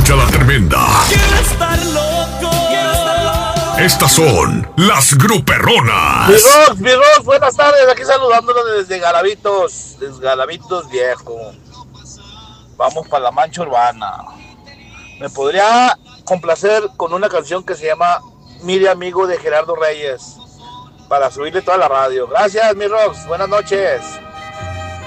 escucha la tremenda. Quiero estar loco. Estas son las gruperronas. Mi Rox, buenas tardes. Aquí saludándolo desde Galavitos viejo. Vamos para la mancha urbana. Me podría complacer con una canción que se llama Mire Amigo de Gerardo Reyes, para subirle toda la radio. Gracias, mi Rox. Buenas noches.